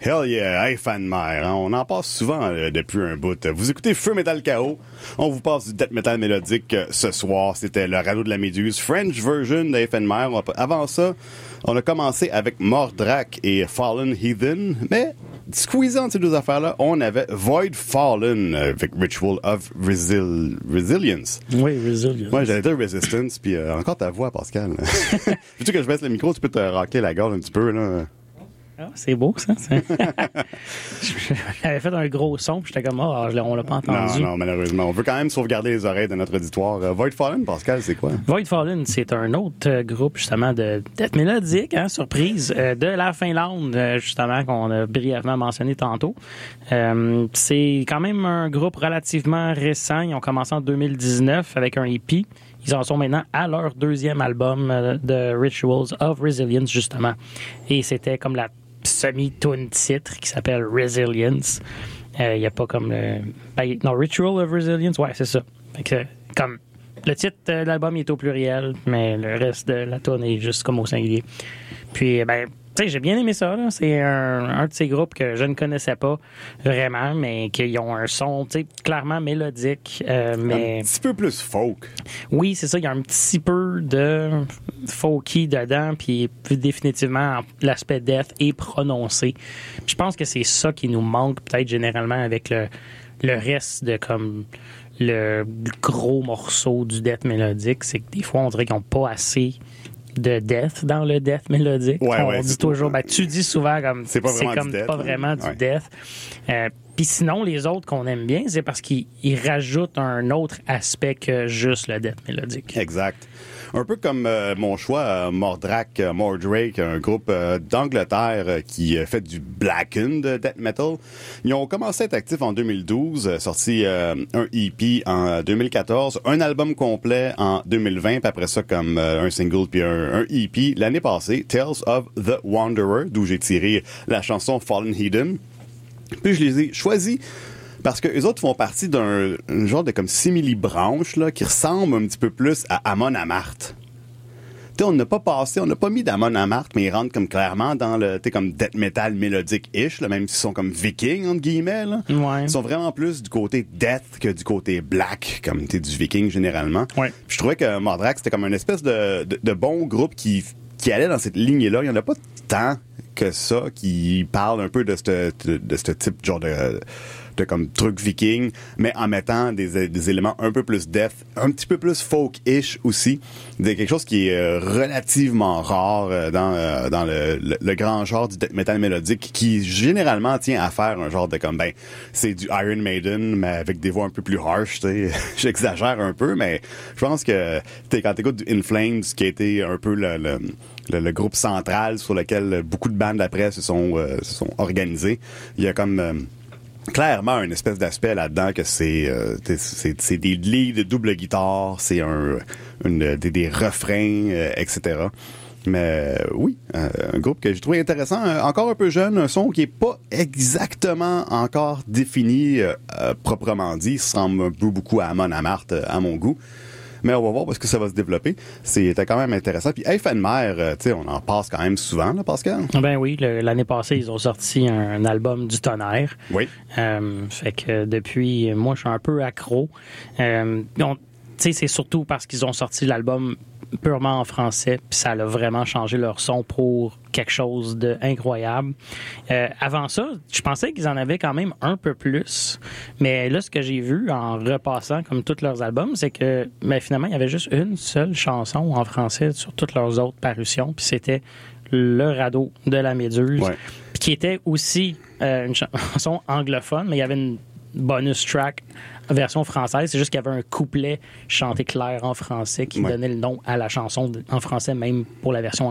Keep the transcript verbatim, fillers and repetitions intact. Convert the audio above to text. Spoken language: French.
Hell yeah, hey fan de mer, hein? On en passe souvent euh, depuis un bout. Vous écoutez Feu Metal K O, on vous passe du death metal mélodique euh, ce soir. C'était le radeau de la Méduse, French version de Hey fan de mer. Avant ça, on a commencé avec Mordrak et Fallen Heathen, mais squeezant ces deux affaires-là, on avait Void Fallen avec Ritual of Resil- Resilience. Oui, Resilience. Ouais, j'allais dire Resistance, puis euh, encore ta voix, Pascal. Veux-tu que je baisse le micro, tu peux te racler la gorge un petit peu, là? Ah, c'est beau, ça. J'avais fait un gros son, puis j'étais comme, ah, oh, on l'a pas entendu. Non, non, malheureusement. On veut quand même sauvegarder les oreilles de notre auditoire. Euh, Void Fallen, Pascal, c'est quoi? Void Fallen, c'est un autre euh, groupe, justement, de death mélodique, hein, surprise, euh, de la Finlande, euh, justement, qu'on a brièvement mentionné tantôt. Euh, c'est quand même un groupe relativement récent. Ils ont commencé en deux mille dix-neuf avec un E P. Ils en sont maintenant à leur deuxième album euh, de Rituals of Resilience, justement. Et c'était comme la semi-tune titre qui s'appelle Resilience. Il euh, n'y a pas comme le... Ben, non, Ritual of Resilience, ouais, c'est ça. Fait que, comme le titre de l'album est au pluriel, mais le reste de la tune est juste comme au singulier. Puis, ben, tu sais, j'ai bien aimé ça, là. C'est un, un de ces groupes que je ne connaissais pas vraiment, mais qui ont un son, tu sais, clairement mélodique, euh, mais... Un petit peu plus folk. Oui, c'est ça. Il y a un petit peu de folky dedans, puis définitivement, l'aspect death est prononcé. Je pense que c'est ça qui nous manque peut-être généralement avec le, le reste de comme le gros morceau du death mélodique. C'est que des fois, on dirait qu'ils n'ont pas assez de death dans le death mélodique. Ouais, on ouais, dit toujours, ben, tu dis souvent comme c'est pas c'est vraiment comme du death, pas vraiment hein? du Ouais. death. Euh, Puis sinon, les autres qu'on aime bien, c'est parce qu'ils ils rajoutent un autre aspect que juste le death mélodique. Exact. Un peu comme euh, mon choix, euh, Mordrak, euh, Mordrake, un groupe euh, d'Angleterre euh, qui euh, fait du blackened death metal. Ils ont commencé à être actifs en deux mille douze, euh, sorti euh, un E P en deux mille quatorze, un album complet en deux mille vingt, puis après ça comme euh, un single puis un, un E P l'année passée, Tales of the Wanderer, d'où j'ai tiré la chanson Fallen Heathen. Puis je les ai choisis parce que les autres font partie d'un un genre de comme simili-branche là, qui ressemble un petit peu plus à Amon Amarth. Tu sais, on n'a pas passé, on n'a pas mis d'Amon Amarth, mais ils rentrent comme clairement dans le, tu sais, comme death metal mélodique-ish, là, même s'ils sont comme vikings, entre guillemets, là. Ouais. Ils sont vraiment plus du côté death que du côté black, comme, tu sais, du viking, généralement. Ouais. Puis je trouvais que Mordrak, c'était comme une espèce de, de, de bon groupe qui, qui allait dans cette lignée-là. Il y en a pas tant que ça qui parle un peu de ce de, de ce type genre de de comme truc viking, mais en mettant des, des éléments un peu plus death, un petit peu plus folk-ish aussi. C'est quelque chose qui est euh, relativement rare euh, dans euh, dans le, le, le grand genre du death metal mélodique, qui généralement tient à faire un genre de comme ben c'est du Iron Maiden mais avec des voix un peu plus harsh, tu sais. J'exagère un peu, mais je pense que t'es quand t'écoutes du In Flames, qui a été un peu le, le Le, le groupe central sur lequel beaucoup de bandes après se sont euh, se sont organisées. Il y a comme euh, clairement une espèce d'aspect là-dedans que c'est euh, c'est, c'est des leads de double guitare, c'est un une, des, des refrains, euh, et cetera. Mais euh, oui, euh, un groupe que j'ai trouvé intéressant, euh, encore un peu jeune, un son qui est pas exactement encore défini euh, euh, proprement dit, il ressemble un peu beaucoup à Amon Amarth euh, à mon goût. Mais on va voir parce que ça va se développer. C'était quand même intéressant. Puis Hey fan de mer, euh, tu sais, on en passe quand même souvent, là, Pascal? Ben oui, le, l'année passée, ils ont sorti un, un album du tonnerre. Oui. Euh, fait que depuis, moi, je suis un peu accro. Euh, on- tu sais, c'est surtout parce qu'ils ont sorti l'album purement en français, puis ça a vraiment changé leur son pour quelque chose d'incroyable. Euh, avant ça, je pensais qu'ils en avaient quand même un peu plus, mais là, ce que j'ai vu en repassant comme tous leurs albums, c'est que ben, finalement, il y avait juste une seule chanson en français sur toutes leurs autres parutions, puis c'était Le radeau de la Méduse, Ouais. puis qui était aussi euh, une chanson anglophone, mais il y avait une bonus track version française. C'est juste qu'il y avait un couplet chanté clair en français qui Ouais. donnait le nom à la chanson en français, même pour la version